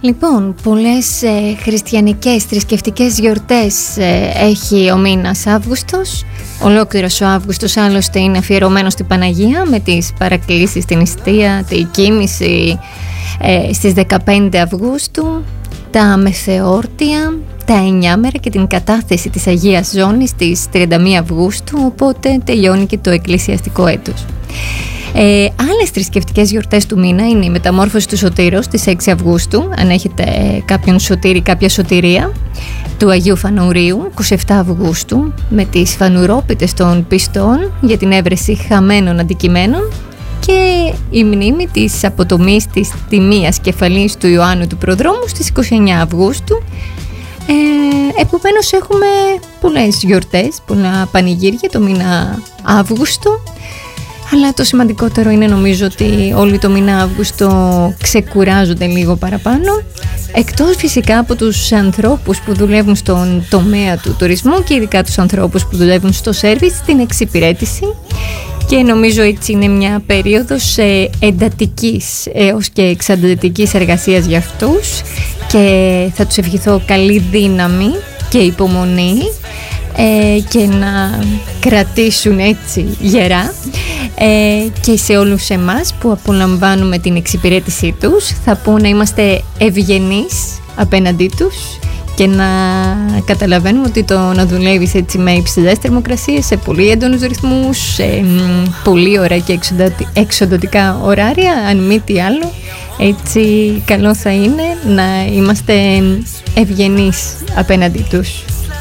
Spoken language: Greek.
Λοιπόν, πολλές χριστιανικές θρησκευτικές γιορτές έχει ο μήνας Αύγουστος. Ολόκληρος ο Αύγουστος άλλωστε είναι αφιερωμένος στην Παναγία, με τις παρακλήσεις στην Ιστία, τη κοίμηση στις 15 Αυγούστου, τα μεθεόρτια, τα 9 μέρα και την κατάθεση της Αγίας Ζώνης στις 31 Αυγούστου, οπότε τελειώνει και το εκκλησιαστικό έτος. Άλλες θρησκευτικές γιορτές του μήνα είναι η μεταμόρφωση του Σωτήρος στις 6 Αυγούστου, αν έχετε κάποιον σωτήρι, κάποια σωτηρία, του Αγίου Φανουρίου 27 Αυγούστου, με τις φανουρόπιτες των πιστών για την έβρεση χαμένων αντικειμένων, και η μνήμη της αποτομής της τιμίας κεφαλής του Ιωάννου του Προδρόμου στις 29 Αυγούστου. Επομένως έχουμε πολλές γιορτές, πολλά πανηγύρια το μήνα Αύγουστο. Αλλά το σημαντικότερο είναι, νομίζω, ότι όλοι το μήνα Αύγουστο ξεκουράζονται λίγο παραπάνω, εκτός φυσικά από τους ανθρώπους που δουλεύουν στον τομέα του τουρισμού και ειδικά τους ανθρώπους που δουλεύουν στο σέρβις, στην εξυπηρέτηση, και νομίζω έτσι είναι μια περίοδος εντατικής έως και εξαντλητικής εργασίας για αυτούς, και θα τους ευχηθώ καλή δύναμη και υπομονή και να κρατήσουν έτσι γερά, και σε όλους εμάς που απολαμβάνουμε την εξυπηρέτησή τους θα πω να είμαστε ευγενείς απέναντί τους και να καταλαβαίνουμε ότι το να δουλεύεις έτσι με υψηλές θερμοκρασίες, σε πολύ έντονους ρυθμούς, σε πολύ ωραία και εξοδοτικά ωράρια, αν μη τι άλλο, έτσι καλό θα είναι να είμαστε ευγενείς απέναντί τους.